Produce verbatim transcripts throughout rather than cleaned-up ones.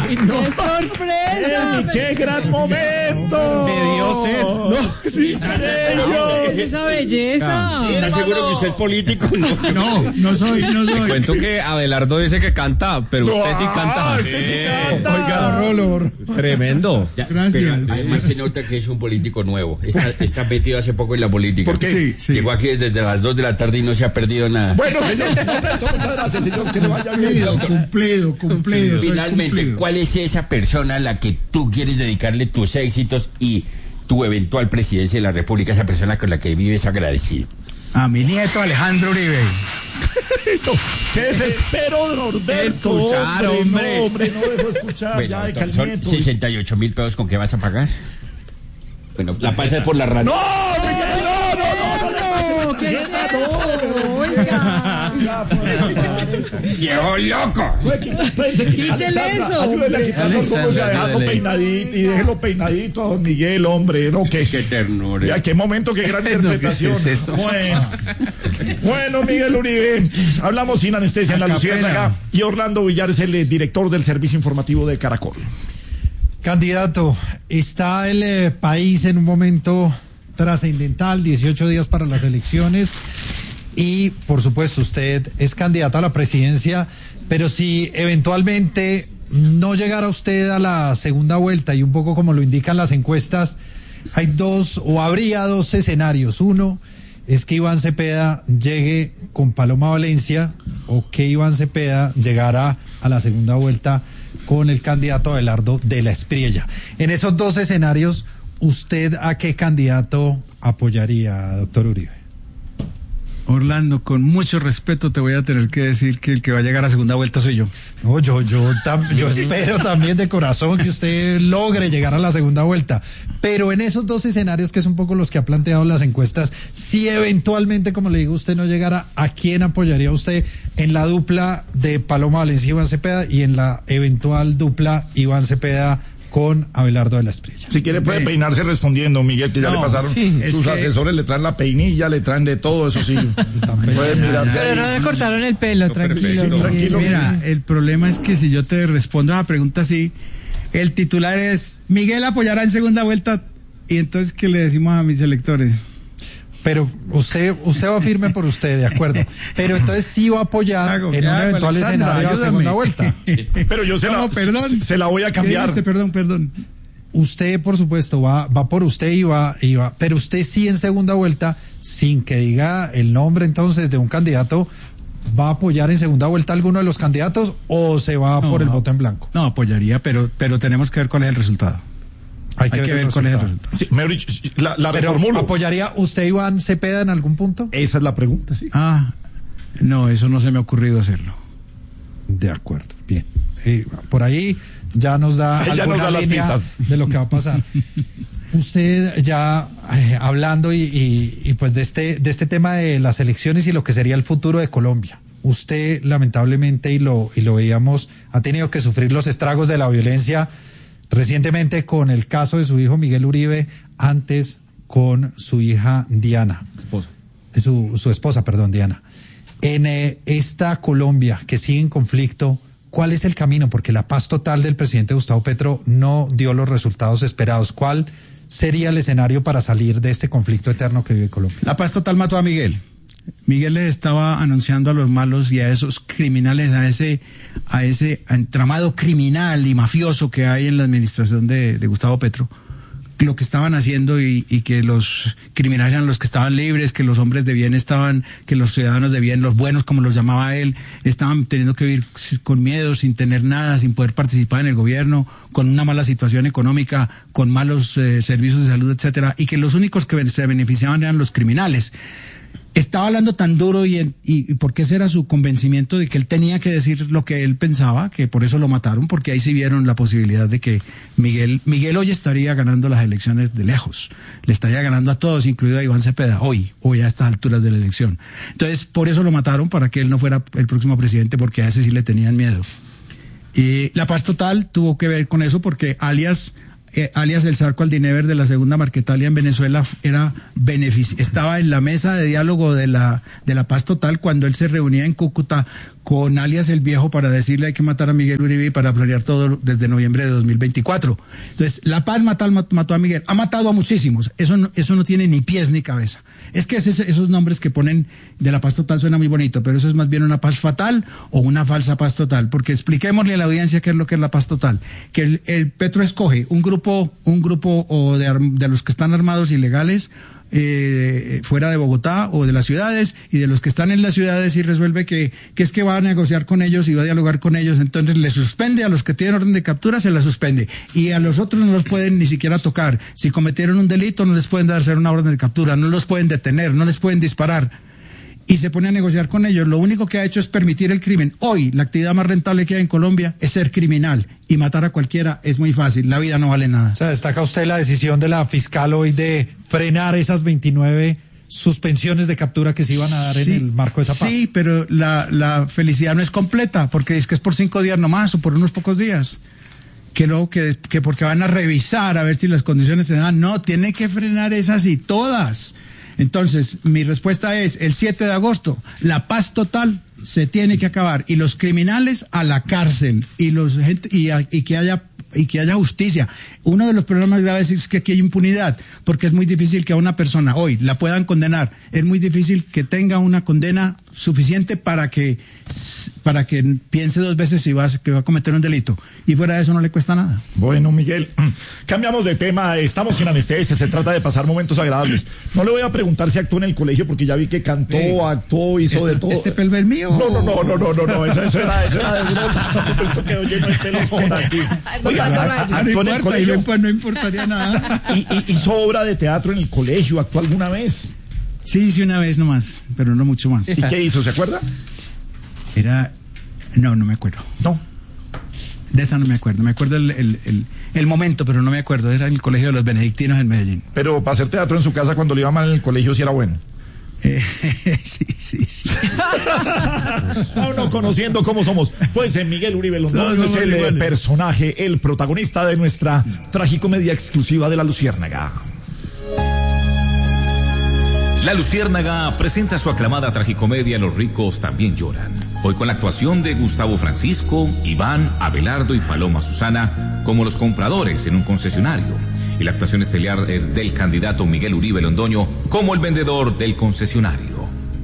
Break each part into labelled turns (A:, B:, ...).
A: Ay, no.
B: ¡Qué sorpresa!
A: ¡Ey, qué gran momento!
C: Me dio sed.
A: No, sí, serio.
B: ¡Esa belleza!
C: ¿Estás seguro que usted es político? No,
D: No, no soy, no
C: Te
D: soy.
C: cuento que Abelardo dice que canta, pero usted sí canta.
A: Ah, usted sí canta.
D: Oiga, Rolo.
C: Tremendo.
E: Ya,
D: Gracias.
E: pero además se nota que es un político nuevo. Está, está metido hace poco en la política.
A: ¿Por qué?
D: Sí, sí.
E: Llegó aquí desde las dos de la tarde y no se ha perdido nada.
A: Bueno, señor, Roberto, muchas gracias, señor. Que le vaya bien.
D: Cumplido, cumplido, cumplido. soy
E: Finalmente,
D: cumplido.
E: ¿cuál es esa persona a la que tú quieres dedicarle tus éxitos y tu eventual presidencia de la República, esa persona con la que vives agradecido?
D: A mi nieto Alejandro Uribe.
A: ¡Qué desespero, Norberto!
D: Escuchar, hombre.
A: No, hombre, no dejo escuchar.
E: Bueno,
A: ya, de
E: son
A: Calnieto.
E: sesenta y ocho mil pesos con qué vas a pagar. Bueno, la pasa por la radio.
A: ¡No, Miguel! ¡No, no, no! ¡No, no,
B: ¿Qué
A: le
B: es
A: pases
B: eso? Oiga.
A: Ya, pues,
E: ¡Viejo loco!
B: Quítele eso,
A: ayúdele a
B: hombre.
A: quitarlo el gorro, o sea, dejarlo peinadito y déjelo peinadito a don Miguel, hombre. No, que,
E: ¡Qué ternura!
A: ya, qué momento, qué gran interpretación.
D: ¿qué es eso?
A: Bueno, bueno, Miguel Uribe, hablamos sin anestesia en la
D: Acapela.
A: Luciérnaga. Y Orlando Villar es el eh, director del servicio informativo de Caracol.
F: Candidato, está el eh, país en un momento trascendental, dieciocho días para las elecciones y por supuesto usted es candidato a la presidencia, pero si eventualmente no llegara usted a la segunda vuelta y un poco como lo indican las encuestas, hay dos o habría dos escenarios. Uno es que Iván Cepeda llegue con Paloma Valencia o que Iván Cepeda llegara a la segunda vuelta con el candidato Abelardo de la Espriella. En esos dos escenarios, ¿usted a qué candidato apoyaría, doctor Uribe?
D: Orlando, con mucho respeto te voy a tener que decir que el que va a llegar a segunda vuelta soy yo.
F: No, yo, yo, tam, yo espero también de corazón que usted logre llegar a la segunda vuelta. Pero en esos dos escenarios, que es un poco los que ha planteado las encuestas, si eventualmente, como le digo, usted no llegara, ¿a quién apoyaría usted en la dupla de Paloma Valencia y Iván Cepeda y en la eventual dupla Iván Cepeda con Abelardo de la Espriella?
A: Si quiere puede
D: Ve.
A: peinarse respondiendo, Miguel, que ya
D: No,
A: le pasaron.
D: sí, es
A: sus
D: que-
A: asesores le traen la peinilla, le traen de todo, eso sí.
F: Están
A: Puede mirarse
B: Pero no
A: ahí.
B: le cortaron el pelo, tranquilo.
C: perfecto.
B: Miguel.
A: Tranquilo.
D: Mira, el problema es que si yo te respondo a la pregunta así, el titular es Miguel apoyará en segunda vuelta y entonces ¿qué le decimos a mis electores?
F: Pero usted usted va firme por usted, de acuerdo. Pero entonces sí va a apoyar
D: Hago,
F: en
D: ¿qué
F: un
D: hago,
F: eventual
D: Alexandra?
F: escenario de
D: Ayúdame.
F: segunda vuelta.
A: Pero yo se la,
D: No, perdón.
A: se la voy a
D: ¿Qué
A: cambiar.
D: dijiste? Perdón, perdón.
F: Usted, por supuesto, va, va por usted y va, y va, pero usted sí en segunda vuelta, sin que diga el nombre entonces de un candidato, ¿va a apoyar en segunda vuelta a alguno de los candidatos o se va
D: No,
F: por el
D: no.
F: voto en blanco?
D: No, apoyaría, pero, pero tenemos que ver cuál es el resultado. Hay, que ver,
F: el
D: cuál es el
F: resultado.
D: resultado.
A: Sí, mejor dicho, la, la
F: Pero
A: reformulo.
F: ¿apoyaría usted Iván Cepeda en algún punto?
A: Esa es la pregunta, sí.
D: Ah, no, eso no se me ha ocurrido hacerlo.
F: De acuerdo, bien. Eh, por ahí ya nos da
A: Ahí ya
F: alguna
A: nos da las
F: línea
A: pistas.
F: de lo que va a pasar. Usted ya eh, hablando y, y, y pues de este de este tema de las elecciones y lo que sería el futuro de Colombia. Usted lamentablemente y lo y lo veíamos ha tenido que sufrir los estragos de la violencia recientemente con el caso de su hijo Miguel Uribe, antes con su hija Diana.
C: Esposa.
F: Su, su esposa, perdón, Diana. En eh, esta Colombia que sigue en conflicto, ¿cuál es el camino? Porque la paz total del presidente Gustavo Petro no dio los resultados esperados. ¿Cuál sería el escenario para salir de este conflicto eterno que vive Colombia?
D: La paz total mató a Miguel. Miguel les estaba anunciando a los malos y a esos criminales, a ese, a ese entramado criminal y mafioso que hay en la administración de, de Gustavo Petro, lo que estaban haciendo y, y que los criminales eran los que estaban libres, que los hombres de bien estaban, que los ciudadanos de bien, los buenos como los llamaba él, estaban teniendo que vivir con miedo, sin tener nada, sin poder participar en el gobierno, con una mala situación económica, con malos eh, servicios de salud, etcétera, y que los únicos que se beneficiaban eran los criminales. Estaba hablando tan duro y, y, y porque ese era su convencimiento de que él tenía que decir lo que él pensaba, que por eso lo mataron, porque ahí sí vieron la posibilidad de que Miguel, Miguel hoy estaría ganando las elecciones de lejos, le estaría ganando a todos, incluido a Iván Cepeda, hoy, hoy a estas alturas de la elección. Entonces, por eso lo mataron, para que él no fuera el próximo presidente, porque a ese sí le tenían miedo. Y la paz total tuvo que ver con eso, porque alias... Eh, alias el Zarco Aldinever de la segunda Marquetalia en Venezuela era benefici- estaba en la mesa de diálogo de la de la paz total cuando él se reunía en Cúcuta con alias El Viejo para decirle hay que matar a Miguel Uribe y para planear todo desde noviembre de dos mil veinticuatro. Entonces, La Paz mató, mató a Miguel, ha matado a muchísimos, eso no, eso no tiene ni pies ni cabeza. Es que ese, esos nombres que ponen de la paz total suena muy bonito, pero eso es más bien una paz fatal o una falsa paz total, porque expliquémosle a la audiencia qué es lo que es la paz total. Que el, el Petro escoge un grupo, un grupo o de, de los que están armados ilegales, Eh, fuera de Bogotá o de las ciudades, y de los que están en las ciudades, y resuelve que, que es que va a negociar con ellos y va a dialogar con ellos, entonces le suspende a los que tienen orden de captura, se la suspende, y a los otros no los pueden ni siquiera tocar. Si cometieron un delito no les pueden dar hacer una orden de captura, no los pueden detener, no les pueden disparar, y se pone a negociar con ellos. Lo único que ha hecho es permitir el crimen. Hoy la actividad más rentable que hay en Colombia es ser criminal, y matar a cualquiera es muy fácil, la vida no vale nada.
F: O sea, destaca usted la decisión de la fiscal hoy de frenar esas veintinueve suspensiones de captura que se iban a dar sí, en el marco de esa paz.
D: Sí, pero la, la felicidad no es completa, porque es que es por cinco días nomás o por unos pocos días. Que luego que, que porque van a revisar a ver si las condiciones se dan. No, tiene que frenar esas y todas. Entonces, mi respuesta es, el siete de agosto, la paz total se tiene que acabar, y los criminales a la cárcel, y los gente, y, a, y que haya y que haya justicia. Uno de los problemas más graves es que aquí hay impunidad, porque es muy difícil que a una persona hoy la puedan condenar, es muy difícil que tenga una condena suficiente para que para que piense dos veces si va a, que va a cometer un delito, y fuera de eso no le cuesta nada.
A: Bueno, Miguel, cambiamos de tema, estamos sin anestesia, se trata de pasar momentos agradables. No le voy a preguntar si actuó en el colegio, porque ya vi que cantó, eh, actuó, hizo
D: este,
A: de todo.
D: ¿Este pelo es mío?
A: No, no, no, no, no, no, no, eso, eso era, eso era de broma. Esto quedó lleno de pelos por aquí. Oiga,
D: ah, no importa, colegio, y no, no importaría nada.
A: ¿Y, y, ¿Hizo obra de teatro en el colegio? ¿Actuó alguna vez?
D: Sí, hice una vez nomás, pero no mucho más.
A: ¿Y qué hizo? ¿Se acuerda?
D: Era... No, no me acuerdo.
A: No.
D: De esa no me acuerdo. Me acuerdo el, el, el, el momento, pero no me acuerdo. Era en el colegio de los benedictinos en Medellín.
A: Pero para hacer teatro en su casa cuando le iba mal en el colegio sí era bueno.
D: Eh, sí, sí, sí.
A: No, no, conociendo cómo somos. Pues en Miguel Uribe Londoño es el iguales. personaje, el protagonista de nuestra tragicomedia exclusiva de La Luciérnaga.
G: La Luciérnaga presenta su aclamada tragicomedia Los ricos también lloran. Hoy con la actuación de Gustavo Francisco, Iván, Abelardo y Paloma Susana como los compradores en un concesionario, y la actuación estelar del candidato Miguel Uribe Londoño como el vendedor del concesionario.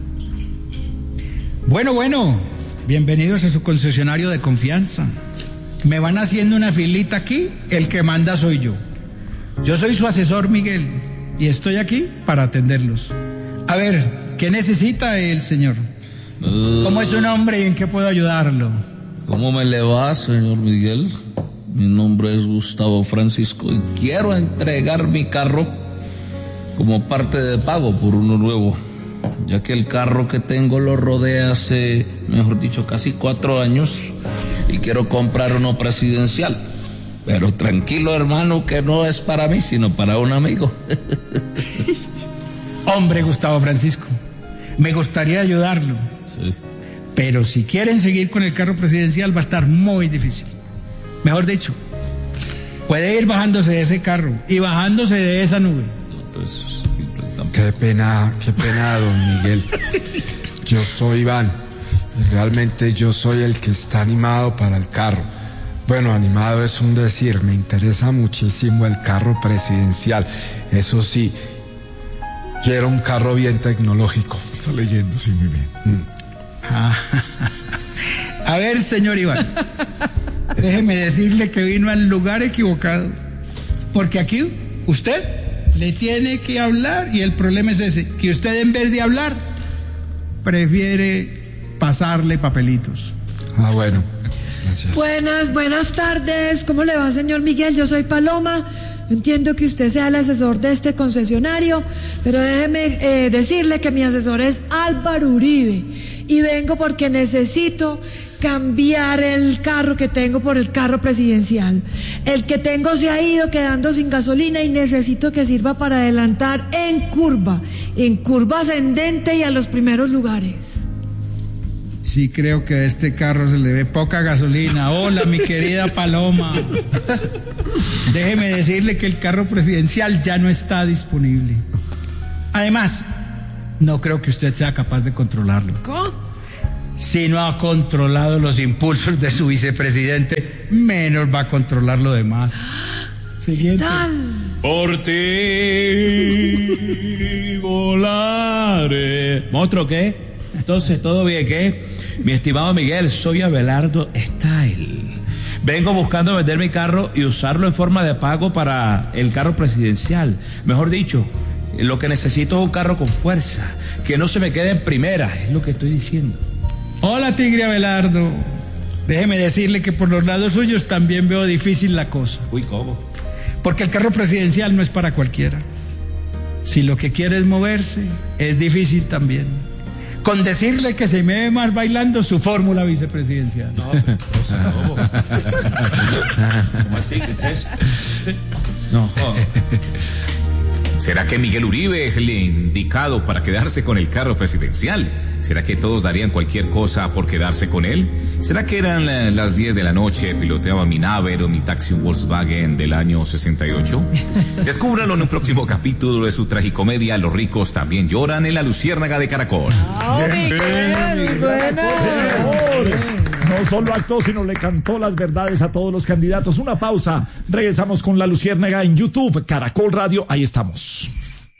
D: Bueno, bueno, bienvenidos a su concesionario de confianza. Me van haciendo una filita aquí, el que manda soy yo. Yo soy su asesor Miguel y estoy aquí para atenderlos. A ver, ¿qué necesita el señor? ¿Cómo es su nombre y en qué puedo ayudarlo?
H: ¿Cómo me le va, señor Miguel? Mi nombre es Gustavo Francisco y quiero entregar mi carro como parte de pago por uno nuevo, ya que el carro que tengo lo rodea hace, mejor dicho, casi cuatro años y quiero comprar uno presidencial. Pero tranquilo, hermano, que no es para mí, sino para un amigo.
D: Hombre, Gustavo Francisco, me gustaría ayudarlo.
H: Sí.
D: Pero si quieren seguir con el carro presidencial va a estar muy difícil. Mejor dicho, puede ir bajándose de ese carro y bajándose de esa nube.
H: Pues,
I: qué pena, qué pena, don Miguel. Yo soy Iván y realmente yo soy el que está animado para el carro. Bueno, animado es un decir, me interesa muchísimo el carro presidencial. Eso sí, quiero un carro bien tecnológico.
A: Está leyendo, sí, muy bien. Mm.
D: Ah, a ver, señor Iván, déjeme decirle que vino al lugar equivocado, porque aquí usted le tiene que hablar y el problema es ese, que usted en vez de hablar prefiere pasarle papelitos.
I: Ah, bueno, gracias.
J: Buenas, buenas tardes, ¿cómo le va, señor Miguel? Yo soy Paloma. Entiendo que usted sea el asesor de este concesionario, pero déjeme eh, decirle que mi asesor es Álvaro Uribe y vengo porque necesito cambiar el carro que tengo por el carro presidencial. El que tengo se ha ido quedando sin gasolina y necesito que sirva para adelantar en curva, en curva ascendente y a los primeros lugares.
D: Sí, creo que a este carro se le ve poca gasolina. Hola, mi querida Paloma. Déjeme decirle que el carro presidencial ya no está disponible. Además, no creo que usted sea capaz de controlarlo.
J: ¿Cómo?
D: Si no ha controlado los impulsos de su vicepresidente, menos va a controlar lo demás. Siguiente.
J: Tal.
C: Por ti volaré. ¿Monstruo qué? Entonces, ¿todo bien qué? Mi estimado Miguel, soy Abelardo Style. Vengo buscando vender mi carro y usarlo en forma de pago para el carro presidencial. Mejor dicho, lo que necesito es un carro con fuerza, que no se me quede en primera, es lo que estoy diciendo.
D: Hola, Tigre Abelardo. Déjeme decirle que por los lados suyos también veo difícil la cosa.
C: Uy, ¿cómo?
D: Porque el carro presidencial no es para cualquiera. Si lo que quiere es moverse, es difícil también. Con decirle que se me ve más bailando su fórmula vicepresidencial.
C: No, pero, o sea, ¿cómo? ¿Cómo así? ¿Qué es eso?
D: No.
C: Oh.
G: ¿Será que Miguel Uribe es el indicado para quedarse con el carro presidencial? ¿Será que todos darían cualquier cosa por quedarse con él? ¿Será que eran la, las diez de la noche, piloteaba mi Naver o mi taxi un Volkswagen del año sesenta y ocho? Descúbralo en un próximo capítulo de su tragicomedia Los ricos también lloran en La Luciérnaga de Caracol.
J: Oh, Miguel, bueno.
A: No solo actuó, sino le cantó las verdades a todos los candidatos. Una pausa. Regresamos con La Luciérnaga en YouTube, Caracol Radio. Ahí estamos.